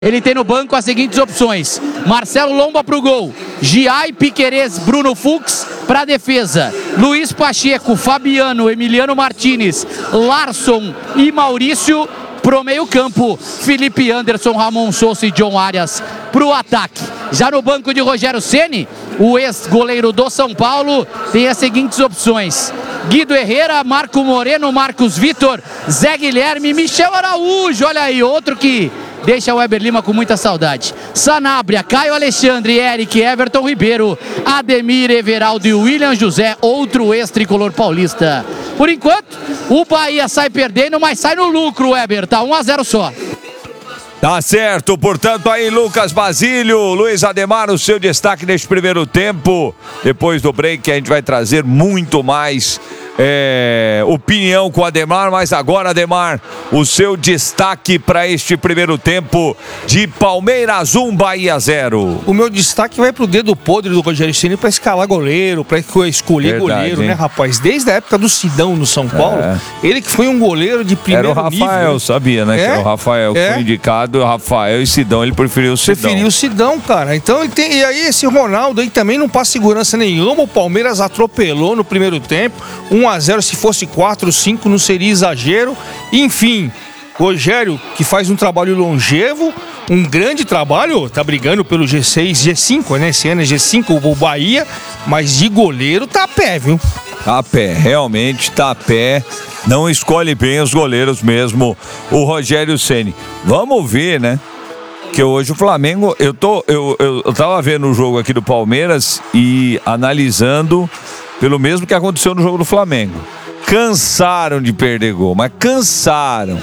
Ele tem no banco as seguintes opções: Marcelo Lomba para o gol, Giai, Piquerez, Bruno Fux para a defesa, Luiz Pacheco, Fabiano, Emiliano Martinez, Larson e Maurício pro meio campo, Felipe Anderson, Ramon Sousa e John Arias pro ataque. Já no banco de Rogério Ceni, o ex-goleiro do São Paulo tem as seguintes opções: Guido Herrera, Marco Moreno, Marcos Vitor, Zé Guilherme, Michel Araújo, olha aí, outro que deixa o Weber Lima com muita saudade. Sanabria, Caio Alexandre, Eric, Everton Ribeiro, Ademir, Everaldo e William José, outro ex-tricolor paulista. Por enquanto, o Bahia sai perdendo, mas sai no lucro, Weber, tá 1-0 só. Tá certo, portanto aí Lucas Basílio, Luiz Ademar, o seu destaque neste primeiro tempo. Depois do break a gente vai trazer muito mais opinião com o Ademar, mas agora, Ademar, o seu destaque para este primeiro tempo de Palmeiras 1, Bahia 0. O meu destaque vai pro dedo podre do Rogério Ceni para escalar goleiro, para escolher goleiro, hein? Né, rapaz? Desde a época do Sidão no São Paulo, ele que foi um goleiro de primeiro nível. Era o Rafael, nível. Sabia, né? Que era o Rafael que foi indicado, o Rafael e Sidão, ele preferiu o Sidão. Preferiu o Sidão, cara. Então ele tem. E aí esse Ronaldo aí também não passa segurança nenhuma. O Palmeiras atropelou no primeiro tempo. 1-0, se fosse 4, 5 não seria exagero. Enfim, Rogério, que faz um trabalho longevo, um grande trabalho, tá brigando pelo G6, G5, né? Esse ano é G5, o Bahia, mas de goleiro tá a pé, viu? Tá a pé, realmente tá a pé. Não escolhe bem os goleiros mesmo, o Rogério Ceni. Vamos ver, né? Que hoje o Flamengo, eu tava vendo o jogo aqui do Palmeiras e analisando pelo mesmo que aconteceu no jogo do Flamengo. Cansaram de perder gol, mas cansaram.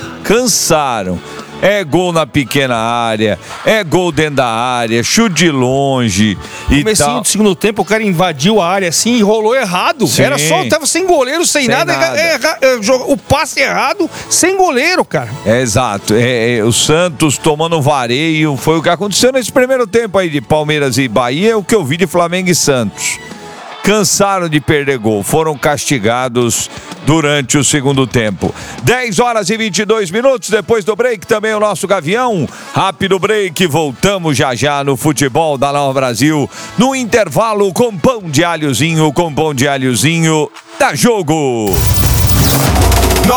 É gol na pequena área, é gol dentro da área, chute de longe e comecinho do segundo tempo, o cara invadiu a área assim e rolou errado. Sim. Era só, tava sem goleiro, sem nada. O passe errado, sem goleiro, cara. É exato. O Santos tomando vareio, foi o que aconteceu nesse primeiro tempo aí de Palmeiras e Bahia, é o que eu vi de Flamengo e Santos. Cansaram de perder gol, foram castigados durante o segundo tempo. 10h22, depois do break, também o nosso Gavião. Rápido break, voltamos já no futebol da Nova Brasil, no intervalo com pão de alhozinho, dá jogo!